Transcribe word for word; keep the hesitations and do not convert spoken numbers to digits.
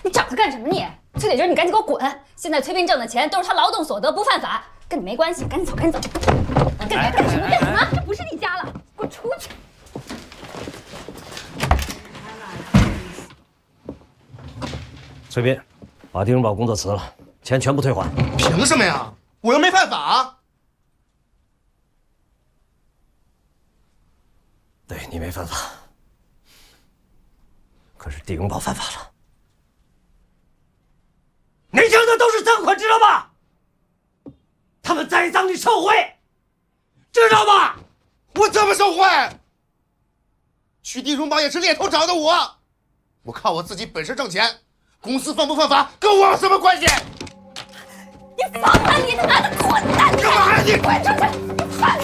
你长他干什么你？崔铁军，你赶紧给我滚！现在崔斌挣的钱都是他劳动所得，不犯法，跟你没关系，赶紧走，赶紧走！干干干什么干什么？这不是你家了，给我出去！ 崔斌，把丁荣宝工作辞了，钱全部退还。 凭什么呀？我又没犯法。 对你没犯法，可是丁荣宝犯法了。你听的都是赃款，知道吗？他们栽赃你受贿，知道吗？ 我怎么受贿？取丁荣宝也是猎头找的我，我靠我自己本事挣钱，公司犯不犯法跟我有什么关系？ 你放开你他妈的滚蛋！ 干嘛呀你？ 滚出去！你放开！